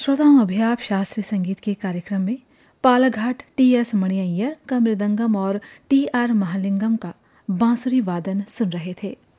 श्रोताओं, अभी आप शास्त्रीय संगीत के कार्यक्रम में पालाघाट टी.एस. मणि अय्यर का मृदंगम और टी.आर. महालिंगम का बांसुरी वादन सुन रहे थे।